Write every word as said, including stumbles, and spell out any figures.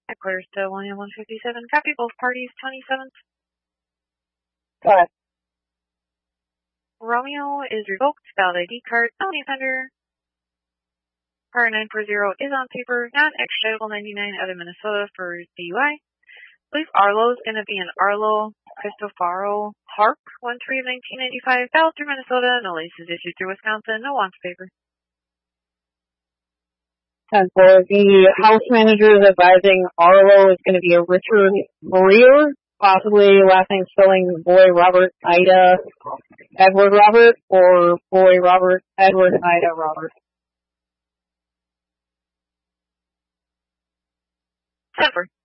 Headquarters to William one fifty-seven. Copy both parties, twenty-seventh. Go ahead. Romeo is revoked. Valid I D card. Felony offender. Car nine four zero is on paper. Non-extraditable ninety-nine out of Minnesota for D U I. I believe Arlo is going to be an Arlo Cristofaro Harp, one three of nineteen ninety-five. Valid through Minnesota. No license issued through Wisconsin. No wants paper. And for the house manager is advising Arlo is going to be a Richard Maria, possibly last name spelling Boy Robert Ida Edward Robert, or Boy Robert Edward Ida Robert. Ten four.